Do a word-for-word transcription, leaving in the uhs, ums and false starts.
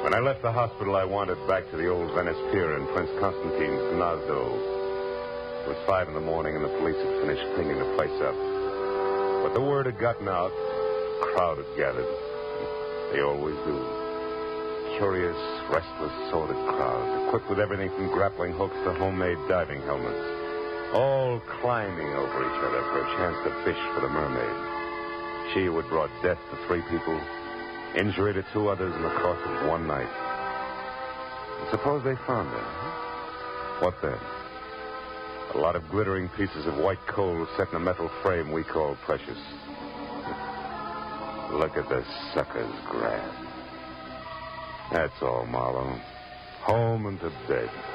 When I left the hospital, I wandered back to the old Venice Pier in Prince Constantine's Gnazdo. It was five in the morning, and the police had finished cleaning the place up. But the word had gotten out. A crowd had gathered. They always do. Curious, restless, sordid crowd, equipped with everything from grappling hooks to homemade diving helmets, all climbing over each other for a chance to fish for the mermaid. She who had brought death to three people, injury to two others in the course of one night. And suppose they found her. What then? A lot of glittering pieces of white coal set in a metal frame we call precious. Look at the suckers grab. That's all, Marlowe. Home and to bed.